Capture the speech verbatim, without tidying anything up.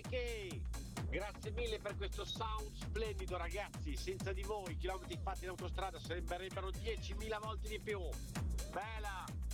Eke! Grazie mille per questo sound splendido, ragazzi. Senza di voi i chilometri fatti in autostrada sarebbero diecimila volte di più. Bella!